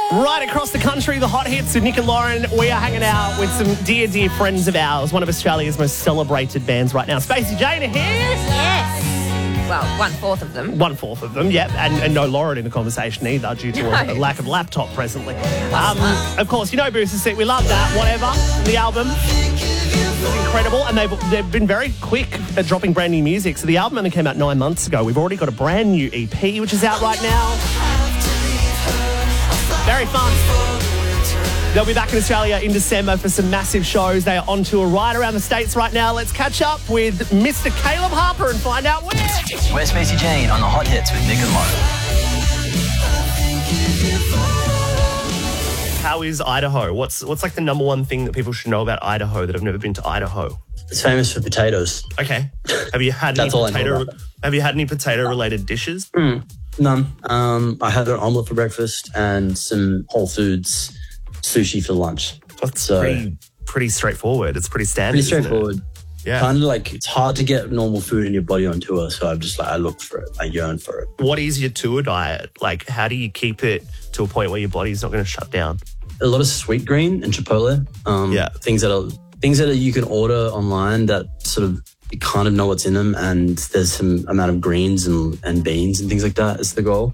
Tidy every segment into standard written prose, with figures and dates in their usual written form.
Right across the country, the hot hits with Nick and Lauren. We are hanging out with some dear, dear friends of ours, one of Australia's most celebrated bands right now. Spacey Jane are here. Yes. Well, 1/4 of them. 1/4 of them, yep. And no Lauren in the conversation either due to a lack of laptop presently. Of course, you know Booster Seat. We love that. Whatever. The album is incredible. And they've been very quick at dropping brand new music. So the album only came out 9 months ago. We've already got a brand new EP, which is out right now. Very fun. They'll be back in Australia in December for some massive shows. They are on tour right around the States right now. Let's catch up with Mr. Caleb Harper and find out where. Where's Spacey Jane on the hot hits with Nick and Lauren? How is Idaho? What's like the number one thing that people should know about Idaho that have never been to Idaho? It's famous for potatoes. Okay. Have you had That's all I know about Have you had any potato related dishes? None. I had an omelette for breakfast and some Whole Foods sushi for lunch. That's So pretty straightforward. It's pretty standard. pretty straightforward. Isn't it? Yeah. Kind of like it's hard to get normal food in your body on tour, so I'm just like I look for it, I yearn for it. What is your tour diet? Like, how do you keep it to a point where your body's not going to shut down? A lot of sweet green and chipotle. Things that you can order online that sort of you kind of know what's in them, and there's some amount of greens and beans and things like that is the goal.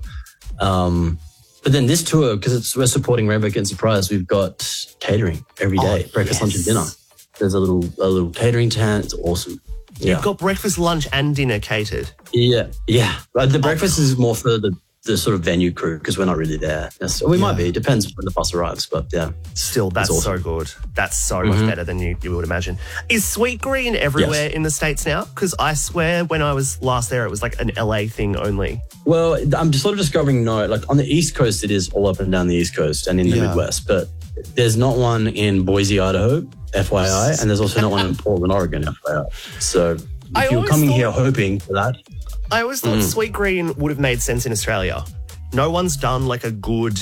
But then this tour, because we're supporting Rainbow Kitten Surprise, we've got catering every day, breakfast, lunch, and dinner. There's a little catering tent. It's awesome. Yeah. You've got breakfast, lunch, and dinner catered. Yeah. But the breakfast is more for the sort of venue crew because we're not really there. So we might be. It depends when the bus arrives, but yeah. Still, that's awesome. so good. That's so much better than you would imagine. Is sweet green everywhere in the States now? Because I swear when I was last there, it was like an LA thing only. Well, I'm just sort of discovering like on the East Coast, it is all up and down the East Coast and in the Midwest, but there's not one in Boise, Idaho, FYI, and there's also not one in Portland, Oregon, FYI. So if you're coming here hoping for that. I always thought sweet green would have made sense in Australia. No one's done like a good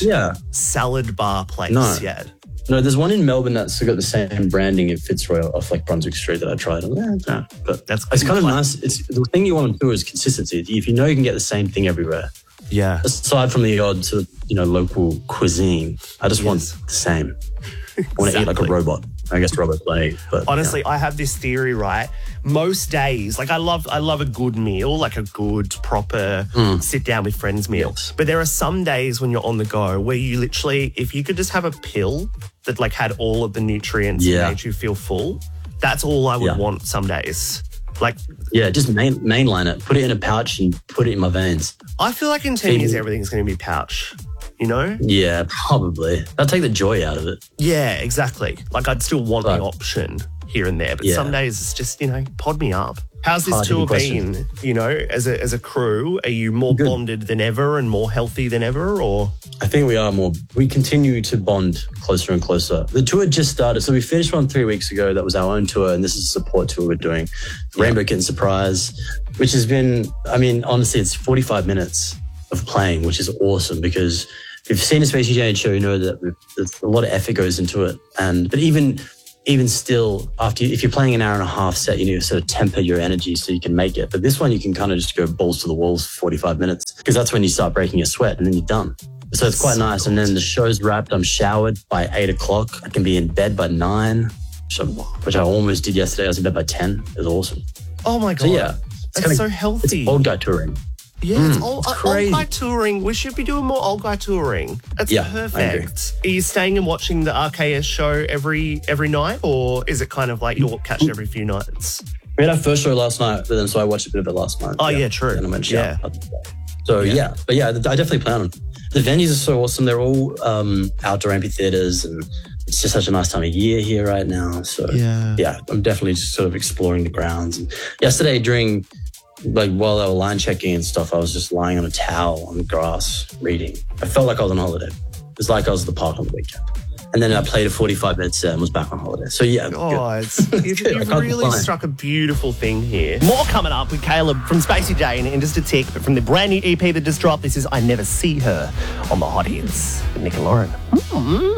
salad bar place yet. No, there's one in Melbourne that's got the same branding in Fitzroy off like Brunswick Street that I tried. But it's kind of nice. It's the thing you want to do is consistency. If you know you can get the same thing everywhere. Yeah. Aside from the odd sort of, local cuisine, I just want the same. I want to eat like a robot. I guess Robert Blake. But honestly, I have this theory, right? Most days, like I love a good meal, like a good proper sit down with friends meal. Yes. But there are some days when you're on the go where you literally, if you could just have a pill that like had all of the nutrients and made you feel full, that's all I would want some days. Like, just mainline it, put it in a pouch and put it in my veins. I feel like in 10 years, everything's going to be pouch. You know? Yeah, probably. That'll take the joy out of it. Yeah, exactly. Like I'd still want the option here and there, but some days it's just, pod me up. How's this tour been? As a crew, are you more bonded than ever and more healthy than ever, or? I think we are more. We continue to bond closer and closer. The tour just started, so we finished one 3 weeks ago. That was our own tour, and this is a support tour we're doing. Rainbow Kitten Surprise, which has been, honestly, it's 45 minutes of playing, which is awesome because if you've seen a Spacey Jane show, you know that there's a lot of effort goes into it. But even still, if you're playing an hour and a half set, you need to sort of temper your energy so you can make it. But this one, you can kind of just go balls to the walls for 45 minutes because that's when you start breaking a sweat and then you're done. So it's quite nice. And then the show's wrapped. I'm showered by 8 o'clock. I can be in bed by 9, which I almost did yesterday. I was in bed by 10. It was awesome. Oh my God. So it's so healthy. It's old guy touring. Yeah, it's old guy touring. We should be doing more old guy touring. That's perfect. I agree. Are you staying and watching the RKS show every night, or is it kind of like you'll catch it every few nights? We had our first show last night, but then so I watched a bit of it last night. Oh yeah, true. And I went So but I definitely plan on. The venues are so awesome. They're all outdoor amphitheaters, and it's just such a nice time of year here right now. So I'm definitely just sort of exploring the grounds. And yesterday while they were line checking and stuff, I was just lying on a towel on the grass reading. I felt like I was on holiday. It was like I was at the park on the weekend. And then I played a 45-minute set and was back on holiday. So you've really struck a beautiful thing here. More coming up with Caleb from Spacey Jane in just a tick, but from the brand new EP that just dropped, this is I Never See Her on the hot hits with Nick and Lauren.